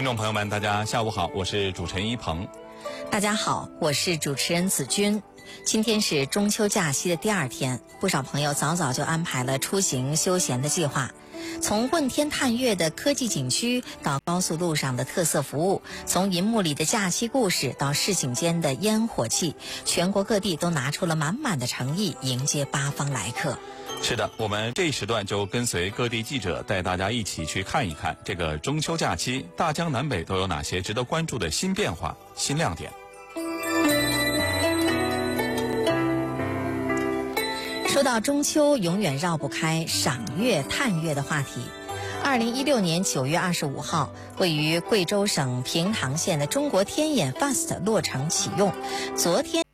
众朋友们，大家下午好，我是主持人一鹏。 大家好，我是主持人子君。今天是中秋假期的第2天，不少朋友早早就安排了出行休闲的计划。从问天探月的科技景区到高速路上的特色服务，从银幕里的假期故事到市井间的烟火气，全国各地都拿出了满满的诚意迎接八方来客。 是的，我们这一时段就跟随各地记者带大家一起去看一看这个中秋假期大江南北都有哪些值得关注的新变化、新亮点。 说到中秋，永远绕不开赏月、探月的话题。2016年9月25号，位于贵州省平塘县的中国天眼 FAST 落成启用。昨天